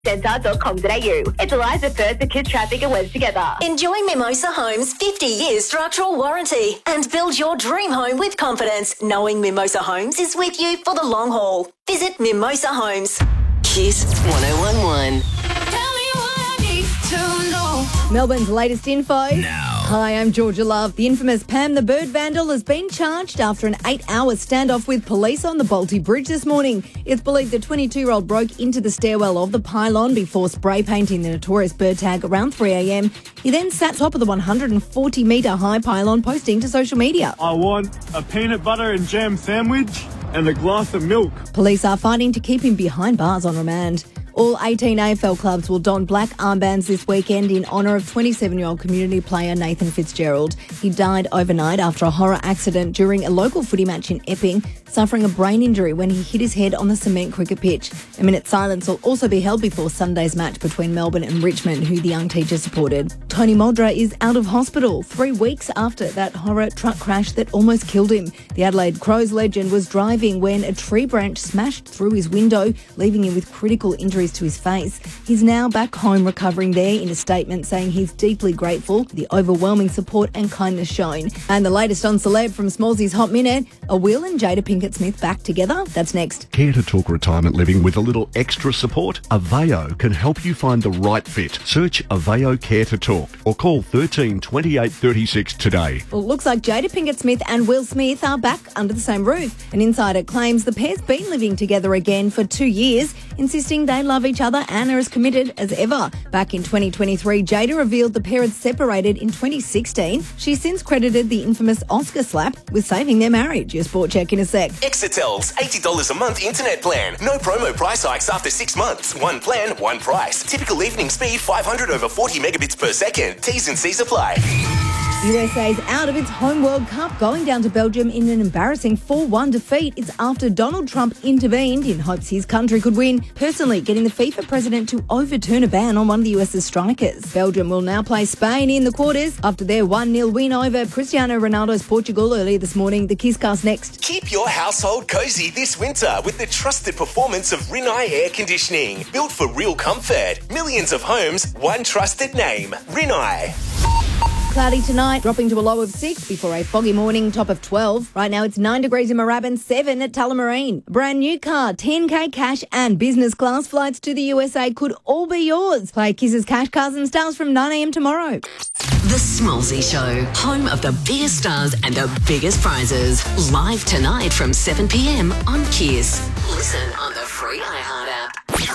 Centre.com.au. It's Eliza Firth, the Kids Traffic and Wes together. Enjoy Mimosa Homes' 50-year structural warranty and build your dream home with confidence, knowing Mimosa Homes is with you for the long haul. Visit Mimosa Homes. Kiss 1011. Melbourne's latest info. Now. Hi, I'm Georgia Love. The infamous Pam the Bird Vandal has been charged after an 8-hour standoff with police on the Bolte Bridge this morning. It's believed the 22-year-old broke into the stairwell of the pylon before spray painting the notorious bird tag around 3 a.m. He then sat top of the 140-metre high pylon, posting to social media. I want a peanut butter and jam sandwich and a glass of milk. Police are fighting to keep him behind bars on remand. All 18 AFL clubs will don black armbands this weekend in honour of 27-year-old community player Nathan Fitzgerald. He died overnight after a horror accident during a local footy match in Epping, suffering a brain injury when he hit his head on the cement cricket pitch. A minute's silence will also be held before Sunday's match between Melbourne and Richmond, who the young teacher supported. Tony Muldra is out of hospital 3 weeks after that horror truck crash that almost killed him. The Adelaide Crows legend was driving when a tree branch smashed through his window, leaving him with critical injuries to his face. He's now back home recovering there, in a statement saying he's deeply grateful for the overwhelming support and kindness shown. And the latest on Celeb from Smallsy's Hot Minute, are Will and Jada Pinkett Smith back together? That's next. Care to talk retirement living with a little extra support? Aveo can help you find the right fit. Search Aveo Care to Talk or call 13 28 36 today. Well, it looks like Jada Pinkett Smith and Will Smith are back under the same roof. An insider claims the pair's been living together again for 2 years, insisting they love each other and are as committed as ever. Back in 2023, Jada revealed the pair had separated in 2016. She's since credited the infamous Oscar slap with saving their marriage. Your sport check in a sec. Exetel's $80 a month internet plan. No promo price hikes after 6 months. One plan, one price. Typical evening speed 500 over 40 megabits per second. T's and C's apply. USA's out of its home World Cup, going down to Belgium in an embarrassing 4-1 defeat. It's after Donald Trump intervened in hopes his country could win, personally getting the FIFA president to overturn a ban on one of the US's strikers. Belgium will now play Spain in the quarters after their 1-0 win over Cristiano Ronaldo's Portugal earlier this morning. The Kisscast next. Keep your household cozy this winter with the trusted performance of Rinnai Air Conditioning. Built for real comfort. Millions of homes, one trusted name. Rinnai. Cloudy tonight, dropping to a low of 6 before a foggy morning, top of 12. Right now it's 9 degrees in Moorabbin, 7 at Tullamarine. Brand new car, 10K cash and business class flights to the USA could all be yours. Play Kiss's Cash Cars and Stars from 9 a.m. tomorrow. The Smallsy Show, home of the biggest stars and the biggest prizes. Live tonight from 7 p.m. on Kiss. Listen on the free iHeart